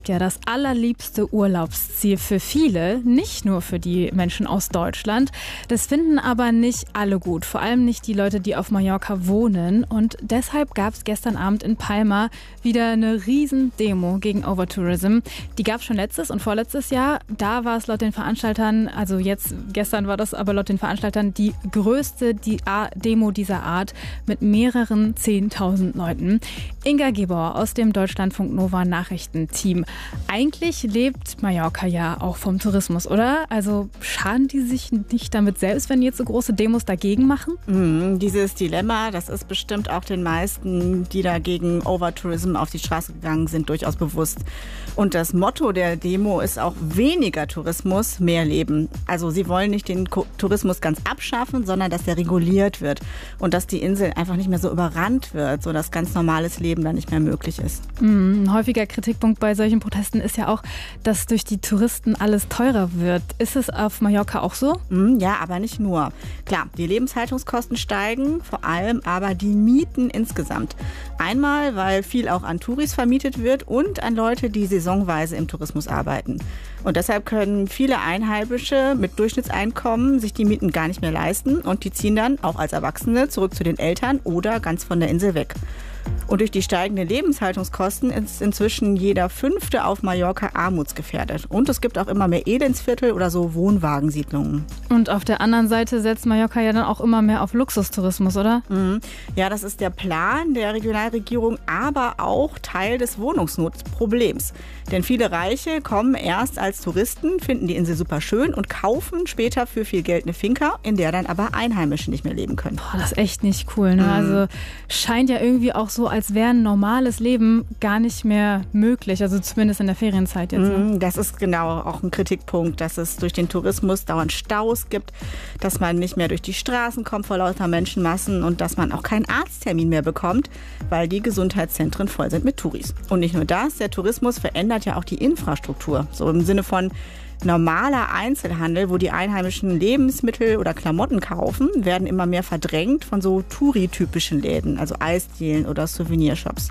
Ja, das allerliebste Urlaubsziel für viele, nicht nur für die Menschen aus Deutschland. Das finden aber nicht alle gut, vor allem nicht die Leute, die auf Mallorca wohnen. Und deshalb gab es gestern Abend in Palma wieder eine riesen Demo gegen Overtourism. Die gab es schon letztes und vorletztes Jahr. Da war es laut den Veranstaltern, also gestern war das aber laut den Veranstaltern die größte Demo dieser Art mit mehreren 10.000 Leuten. Inga Gebauer aus dem Deutschlandfunk Nova Nachrichtenteam. Eigentlich lebt Mallorca ja auch vom Tourismus, oder? Also schaden die sich nicht damit selbst, wenn die jetzt so große Demos dagegen machen? Dieses Dilemma, das ist bestimmt auch den meisten, die da gegen Overtourism auf die Straße gegangen sind, durchaus bewusst. Und das Motto der Demo ist auch weniger Tourismus, mehr Leben. Also sie wollen nicht den Tourismus ganz abschaffen, sondern dass der reguliert wird und dass die Insel einfach nicht mehr so überrannt wird, sodass ganz normales Leben dann nicht mehr möglich ist. Ein häufiger Kritikpunkt bei solchen Protesten ist ja auch, dass durch die Touristen alles teurer wird. Ist es auf Mallorca auch so? Ja, aber nicht nur. Klar, die Lebenshaltungskosten steigen, vor allem aber die Mieten insgesamt. Einmal, weil viel auch an Touris vermietet wird und an Leute, die saisonweise im Tourismus arbeiten. Und deshalb können viele Einheimische mit Durchschnittseinkommen sich die Mieten gar nicht mehr leisten und die ziehen dann auch als Erwachsene zurück zu den Eltern oder ganz von der Insel weg. Und durch die steigenden Lebenshaltungskosten ist inzwischen jeder Fünfte auf Mallorca armutsgefährdet. Und es gibt auch immer mehr Elendsviertel oder so Wohnwagensiedlungen. Und auf der anderen Seite setzt Mallorca ja dann auch immer mehr auf Luxustourismus, oder? Ja, das ist der Plan der Regionalregierung, aber auch Teil des Wohnungsnotproblems. Denn viele Reiche kommen erst als Touristen, finden die Insel super schön und kaufen später für viel Geld eine Finca, in der dann aber Einheimische nicht mehr leben können. Das ist echt nicht cool, ne? Also scheint ja irgendwie auch so, als wäre ein normales Leben gar nicht mehr möglich, also zumindest in der Ferienzeit jetzt. Ne? Das ist genau auch ein Kritikpunkt, dass es durch den Tourismus dauernd Staus gibt, dass man nicht mehr durch die Straßen kommt vor lauter Menschenmassen und dass man auch keinen Arzttermin mehr bekommt, weil die Gesundheitszentren voll sind mit Touris. Und nicht nur das, der Tourismus verändert ja auch die Infrastruktur, so im Sinne von normaler Einzelhandel, wo die Einheimischen Lebensmittel oder Klamotten kaufen, werden immer mehr verdrängt von so Touri-typischen Läden, also Eisdielen oder Souvenirshops.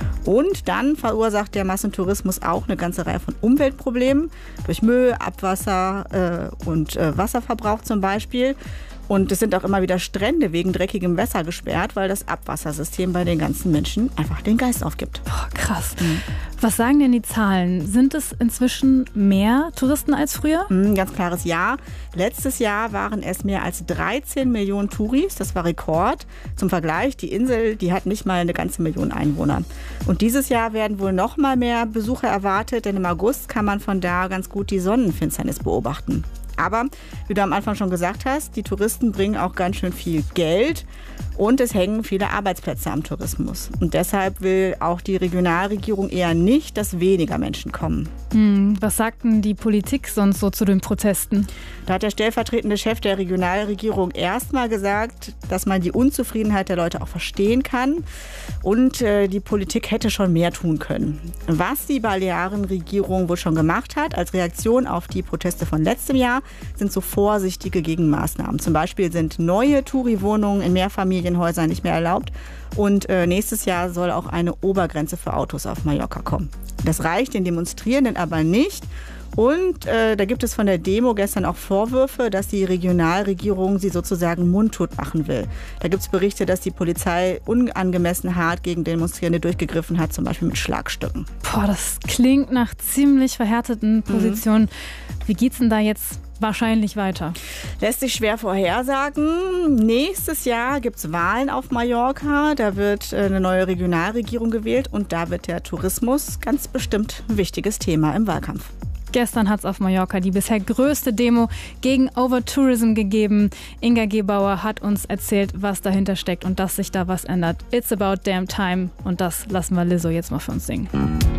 Und dann verursacht der Massentourismus auch eine ganze Reihe von Umweltproblemen durch Müll, Abwasser und Wasserverbrauch zum Beispiel. Und es sind auch immer wieder Strände wegen dreckigem Wasser gesperrt, weil das Abwassersystem bei den ganzen Menschen einfach den Geist aufgibt. Krass. Was sagen denn die Zahlen? Sind es inzwischen mehr Touristen als früher? Ganz klares Ja. Letztes Jahr waren es mehr als 13 Millionen Touris. Das war Rekord. Zum Vergleich, die Insel, die hat nicht mal eine ganze Million Einwohner. Und dieses Jahr werden wohl noch mal mehr Besucher erwartet, denn im August kann man von da ganz gut die Sonnenfinsternis beobachten. Aber, wie du am Anfang schon gesagt hast, die Touristen bringen auch ganz schön viel Geld und es hängen viele Arbeitsplätze am Tourismus. Und deshalb will auch die Regionalregierung eher nicht, dass weniger Menschen kommen. Was sagt denn die Politik sonst so zu den Protesten? Da hat der stellvertretende Chef der Regionalregierung erstmal gesagt, dass man die Unzufriedenheit der Leute auch verstehen kann und die Politik hätte schon mehr tun können. Was die Balearenregierung wohl schon gemacht hat als Reaktion auf die Proteste von letztem Jahr, sind so vorsichtige Gegenmaßnahmen. Zum Beispiel sind neue Touri-Wohnungen in Mehrfamilienhäusern nicht mehr erlaubt und nächstes Jahr soll auch eine Obergrenze für Autos auf Mallorca kommen. Das reicht den Demonstrierenden aber nicht. Und da gibt es von der Demo gestern auch Vorwürfe, dass die Regionalregierung sie sozusagen mundtot machen will. Da gibt es Berichte, dass die Polizei unangemessen hart gegen Demonstrierende durchgegriffen hat, zum Beispiel mit Schlagstöcken. Das klingt nach ziemlich verhärteten Positionen. Wie geht's denn da jetzt wahrscheinlich weiter? Lässt sich schwer vorhersagen. Nächstes Jahr gibt es Wahlen auf Mallorca. Da wird eine neue Regionalregierung gewählt und da wird der Tourismus ganz bestimmt ein wichtiges Thema im Wahlkampf. Gestern hat es auf Mallorca die bisher größte Demo gegen Overtourism gegeben. Inga Gebauer hat uns erzählt, was dahinter steckt und dass sich da was ändert. It's about damn time. Und das lassen wir Lizzo jetzt mal für uns singen.